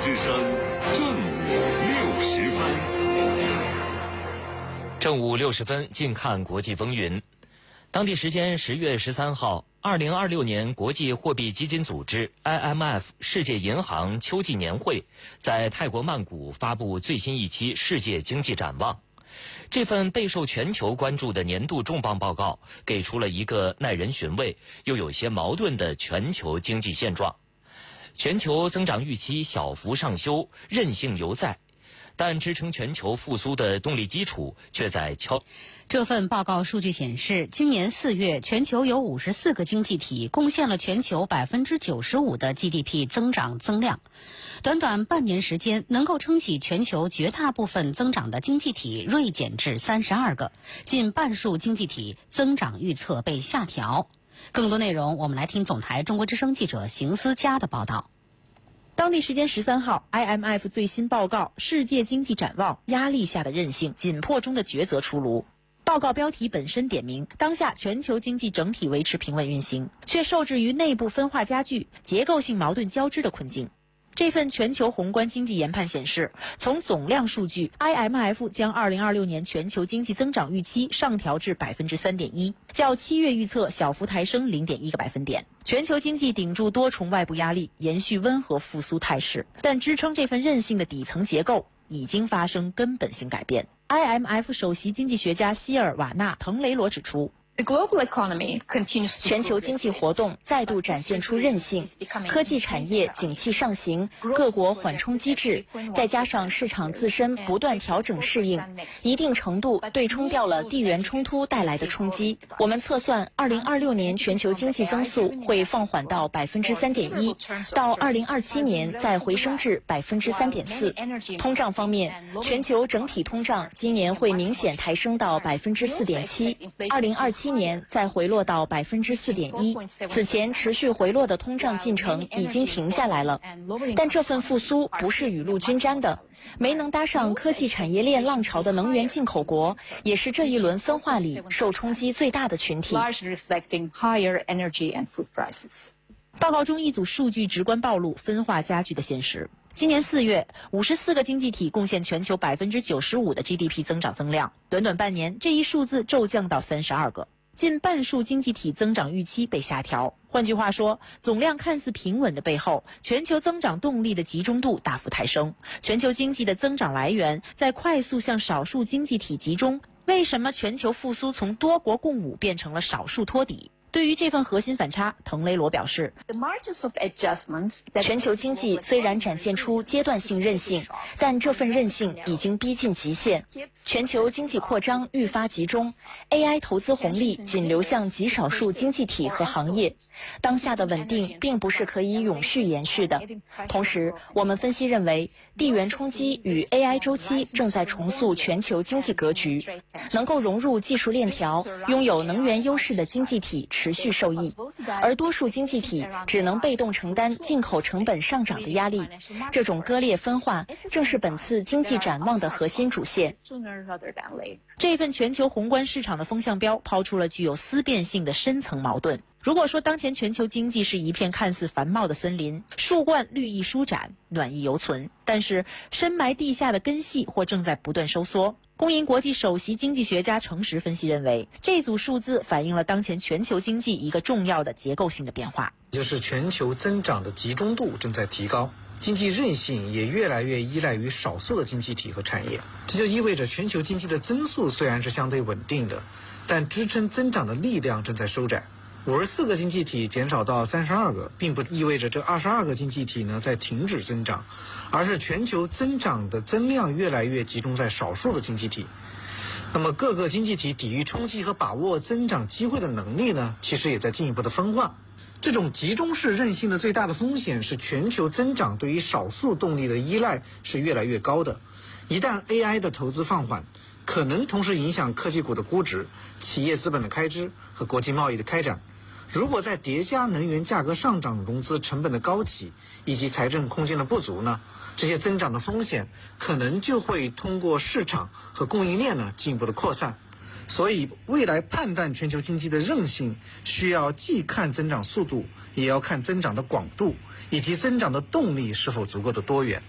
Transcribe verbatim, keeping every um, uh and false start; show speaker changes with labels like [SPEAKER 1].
[SPEAKER 1] 之声正午六十分。
[SPEAKER 2] 正午六十分，近看国际风云。当地时间十月十三号，二零二六年国际货币基金组织 I M F 世界银行秋季年会在泰国曼谷发布最新一期世界经济展望。这份备受全球关注的年度重磅报告，给出了一个耐人寻味又有些矛盾的全球经济现状。全球增长预期小幅上修，韧性犹在，但支撑全球复苏的动力基础却在敲。
[SPEAKER 3] 这份报告数据显示，今年四月，全球有五十四个经济体贡献了全球百分之九十五的 G D P 增长增量。短短半年时间，能够撑起全球绝大部分增长的经济体锐减至三十二个，近半数经济体增长预测被下调。更多内容，我们来听总台中国之声记者邢思佳的报道。
[SPEAKER 4] 当地时间十三号 ，I M F 最新报告《世界经济展望》压力下的韧性，紧迫中的抉择出炉。报告标题本身点明，当下全球经济整体维持平稳运行，却受制于内部分化加剧、结构性矛盾交织的困境。这份全球宏观经济研判显示，从总量数据 ，I M F 将二零二六年全球经济增长预期上调至百分之三点一，较七月预测小幅抬升零点一个百分点。全球经济顶住多重外部压力，延续温和复苏态势，但支撑这份韧性的底层结构已经发生根本性改变。I M F 首席经济学家希尔瓦纳·滕雷罗指出，
[SPEAKER 5] 全球经济活动再度展现出韧性，科技产业景气上行，各国缓冲机制，再加上市场自身不断调整适应，一定程度对冲掉了地缘冲突带来的冲击。我们测算，二零二六年全球经济增速会放缓到百分之三点一，到二零二七年再回升至百分之三点四。通胀方面，全球整体通胀今年会明显抬升到百分之四点七，二零二七。今年再回落到百分之四点一，此前持续回落的通胀进程已经停下来了，但这份复苏不是雨露均沾的，没能搭上科技产业链浪潮的能源进口国，也是这一轮分化里受冲击最大的群体。
[SPEAKER 4] 报告中一组数据直观暴露分化加剧的现实。今年四月，五十四个经济体贡献全球百分之九十五的 G D P 增长增量，短短半年，这一数字骤降到三十二个，近半数经济体增长预期被下调。换句话说，总量看似平稳的背后，全球增长动力的集中度大幅抬升，全球经济的增长来源在快速向少数经济体集中。为什么全球复苏从多国共舞变成了少数托底？对于这份核心反差，滕雷罗表示，
[SPEAKER 5] 全球经济虽然展现出阶段性韧性，但这份韧性已经逼近极限。全球经济扩张愈发集中 ，A I 投资红利仅流向极少数经济体和行业。当下的稳定并不是可以永续延续的。同时，我们分析认为，地缘冲击与 A I 周期正在重塑全球经济格局，能够融入技术链条、拥有能源优势的经济体持续受益，而多数经济体只能被动承担进口成本上涨的压力。这种割裂分化正是本次经济展望的核心主线。
[SPEAKER 4] 这份全球宏观市场的风向标抛出了具有思辨性的深层矛盾。如果说当前全球经济是一片看似繁茂的森林，树冠绿意舒展，暖意犹存，但是深埋地下的根系或正在不断收缩。公银国际首席经济学家程实分析认为，这组数字反映了当前全球经济一个重要的结构性的变化，
[SPEAKER 6] 就是全球增长的集中度正在提高，经济韧性也越来越依赖于少数的经济体和产业。这就意味着全球经济的增速虽然是相对稳定的，但支撑增长的力量正在收窄。五十四个经济体减少到三十二个，并不意味着这二十二个经济体呢在停止增长，而是全球增长的增量越来越集中在少数的经济体。那么各个经济体抵御冲击和把握增长机会的能力呢，其实也在进一步的分化。这种集中式韧性的最大的风险是全球增长对于少数动力的依赖是越来越高的。一旦 A I 的投资放缓，可能同时影响科技股的估值、企业资本的开支和国际贸易的开展。如果再叠加能源价格上涨、融资成本的高企以及财政空间的不足呢，这些增长的风险可能就会通过市场和供应链呢进一步的扩散。所以未来判断全球经济的韧性，需要既看增长速度，也要看增长的广度，以及增长的动力是否足够的多元。